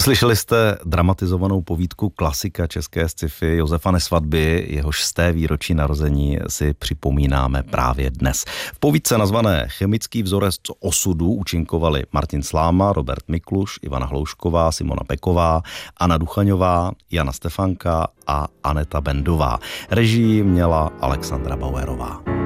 Slyšeli jste dramatizovanou povídku klasika české sci-fi Josefa Nesvadby, jehož 100. výročí narození si připomínáme právě dnes. V povídce nazvané Chemický vzorec osudu účinkovali Martin Sláma, Robert Mikluš, Ivana Hloušková, Simona Peková, Anna Duchaňová, Jana Stefanka a Aneta Bendová. Režii měla Alexandra Bauerová.